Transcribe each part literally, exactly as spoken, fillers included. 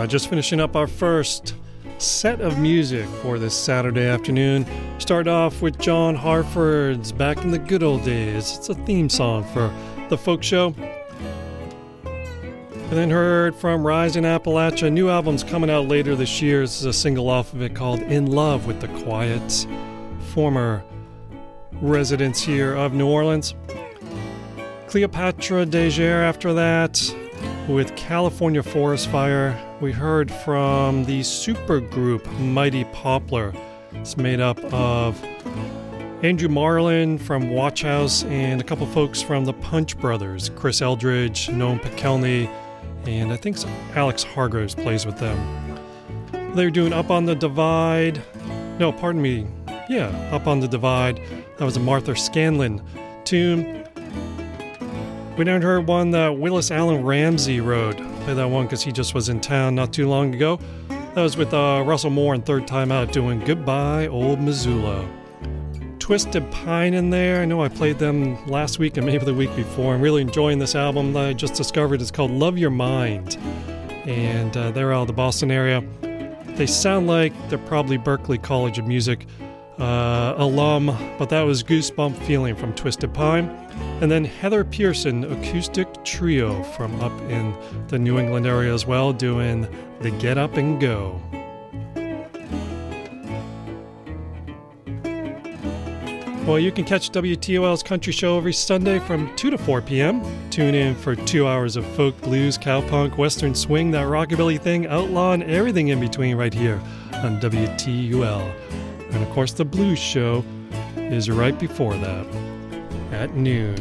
Uh, just finishing up our first set of music for this Saturday afternoon. Start off with John Hartford's Back in the Good Old Days. It's a theme song for the folk show. And then heard from Rise in Appalachia. New album's coming out later this year. This is a single off of it called In Love with the Quiet. Former residents here of New Orleans. Cleopatra Deger after that with California Forest Fire. We heard from the supergroup Mighty Poplar. It's made up of Andrew Marlin from Watch House and a couple folks from the Punch Brothers, Chris Eldridge, Noam Pikelny, and I think Alex Hargroves plays with them. They're doing Up on the Divide. No, pardon me. Yeah, Up on the Divide. That was a Martha Scanlon tune. We didn't heard one that Willis Allen Ramsey wrote. Play that one because he just was in town not too long ago. That was with uh, Russell Moore and Third Time Out doing Goodbye Old Missoula. Twisted Pine in there. I know I played them last week and maybe the week before. I'm really enjoying this album that I just discovered. It's called Love Your Mind. And uh, they're out of the Boston area. They sound like they're probably Berklee College of Music uh, alum, but that was Goosebump Feeling from Twisted Pine. And then Heather Pearson, acoustic trio from up in the New England area as well, doing the Get Up and Go. Well, you can catch W T O L's Country Show every Sunday from two to four p.m. Tune in for two hours of folk, blues, cowpunk, western swing, that rockabilly thing, outlaw, and everything in between right here on W T U L. And of course, the blues show is right before that at noon.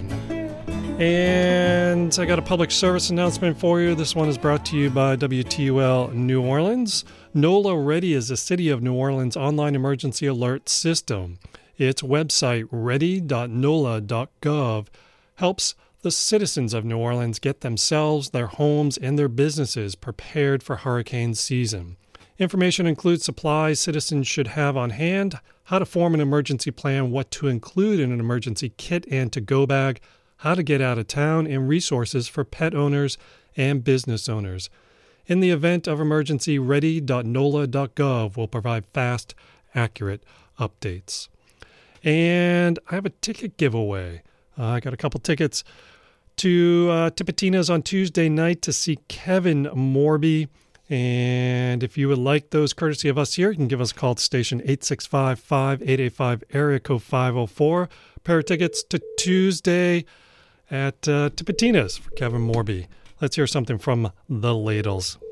And I got a public service announcement for you. This one is brought to you by W T U L New Orleans. NOLA Ready is the City of New Orleans online emergency alert system. Its website, ready dot nola dot gov, helps the citizens of New Orleans get themselves, their homes, and their businesses prepared for hurricane season. Information includes supplies citizens should have on hand, how to form an emergency plan, what to include in an emergency kit and to-go bag, how to get out of town, and resources for pet owners and business owners. In the event of emergency, ready dot nola dot gov will provide fast, accurate updates. And I have a ticket giveaway. Uh, I got a couple tickets to uh, Tipitina's on Tuesday night to see Kevin Morby. And if you would like those courtesy of us here, you can give us a call at station eight six five, five eight eight five, area code five oh four. A pair of tickets to Tuesday at uh, Tipitina's for Kevin Morby. Let's hear something from the Ladles.